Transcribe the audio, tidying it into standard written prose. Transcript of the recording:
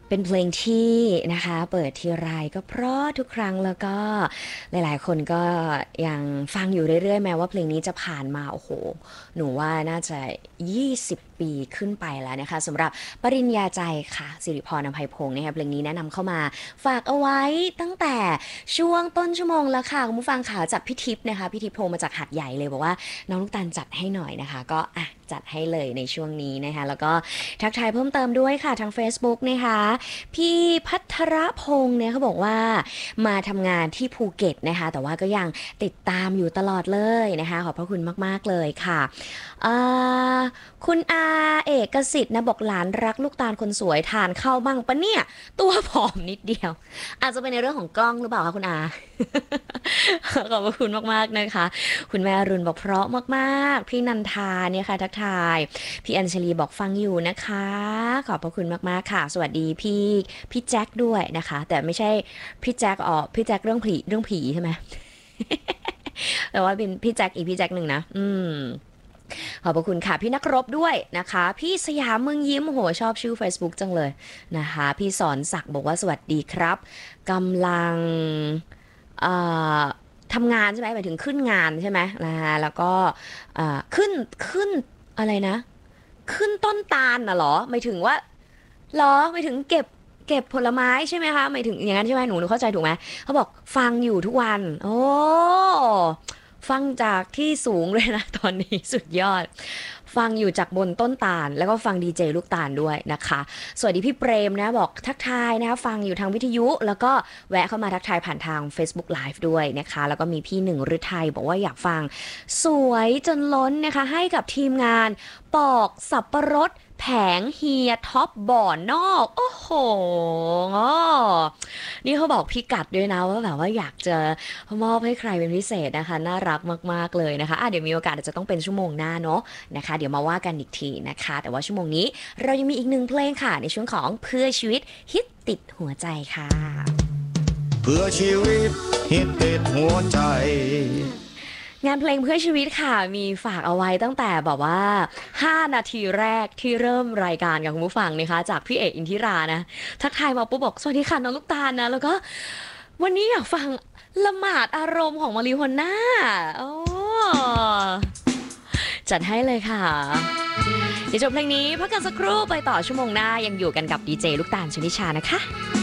เป็นเพลงที่นะคะเปิดทีไรก็เพราะทุกครั้งแล้วก็หลายๆคนก็ยังฟังอยู่เรื่อยๆแม้ว่าเพลงนี้จะผ่านมาโอ้โหหนูว่าน่าจะ20ปีขึ้นไปแล้วนะคะสำหรับปริญญาใจค่ะสิริพรอภัยพงศ์นะคะเพลงนี้แนะนำเข้ามาฝากเอาไว้ตั้งแต่ช่วงต้นชั่วโมงแล้วค่ะคุณผู้ฟังค่ะจากพี่ทิพย์นะคะพี่ทิพย์โทรมาจากหาดใหญ่เลยบอกว่าน้องลูกตาลจัดให้หน่อยนะคะก็จัดให้เลยในช่วงนี้นะคะแล้วก็ทักทายเพิ่มเติมด้วยค่ะทาง Facebook นะคะพี่พัทรพงศ์เนี่ยเขาบอกว่ามาทำงานที่ภูเก็ตนะคะแต่ว่าก็ยังติดตามอยู่ตลอดเลยนะคะขอบพระคุณมากๆเลยค่ะอ่าคุณอาเอกสิทธิ์นะบอกหลานรักลูกตาลคนสวยทานข้าวบ้างปะเนี่ยตัวผอมนิดเดียวอาจจะเป็นในเรื่องของกล้องหรือเปล่าคะคุณอา ขอบพระคุณมากๆนะคะคุณแม่อรุณบอกเพราะมากๆพี่นันทาเนี่ยค่ะทักทายพี่อัญชลีบอกฟังอยู่นะคะขอบพระคุณมากๆค่ะสวัสดีพี่แจ็คด้วยนะคะแต่ไม่ใช่พี่แจ็คพี่แจ็คเรื่องผีใช่ไหมแต่ว่าเป็นพี่แจ็คอีกพี่แจ็คหนึ่งนะขอบพระคุณค่ะพี่นักรบด้วยนะคะพี่สยามเมืองยิ้มโหชอบชื่อ Facebook จังเลยนะคะพี่สอนศักดิ์บอกว่าสวัสดีครับกำลังเอ่อทำงานใช่ไหมหมายถึงขึ้นงานใช่ไหมนะคะแล้วก็ขึ้นอะไรนะขึ้นต้นตาลน่ะเหรอหมายถึงว่าเหรอหมายถึงเก็บผลไม้ใช่ไหมคะหมายถึงอย่างนั้นใช่ไหมหนูเข้าใจถูกไหมเขาบอกฟังอยู่ทุกวันโอ้ฟังจากที่สูงเลยนะตอนนี้สุดยอดฟังอยู่จากบนต้นตาลแล้วก็ฟังดีเจลูกตาลด้วยนะคะสวัสดีพี่เปรมนะบอกทักทายนะคะฟังอยู่ทางวิทยุแล้วก็แวะเข้ามาทักทายผ่านทาง Facebook Live ด้วยนะคะแล้วก็มีพี่หนึ่งฤทัยบอกว่าอยากฟังสวยจนล้นนะคะให้กับทีมงานปอกสับปะรดแผงเฮียท็อปบ่อนอกโอ้โหนี่เขาบอกพี่กัดด้วยนะว่าแบบว่าอยากจะมอบให้ใครเป็นพิเศษนะคะน่ารักมากๆเลยนะคะเดี๋ยวมีโอกาสอาจจะต้องเป็นชั่วโมงหน้าเนาะนะคะเดี๋ยวมาว่ากันอีกทีนะคะแต่ว่าชั่วโมงนี้เรายังมีอีกหนึ่งเพลงค่ะในช่วงของเพื่อชีวิตฮิตติดหัวใจค่ะเพื่อชีวิตฮิตติดหัวใจงานเพลงเพื่อชีวิตค่ะมีฝากเอาไว้ตั้งแต่แบบว่า5นาทีแรกที่เริ่มรายการกับคุณผู้ฟังนะคะจากพี่เอกอินทิรานะทักทายมาปุ๊บบอกสวัสดีค่ะน้องลูกตาลนะแล้วก็วันนี้อยากฟังละหมาดอารมณ์ของมาริโฮน่าโอ้จัดให้เลยค่ะเดี๋ยวจบเพลงนี้พักกันสักครู่ไปต่อชั่วโมงหน้ายังอยู่กันกับดีเจลูกตาลชนิชานะคะ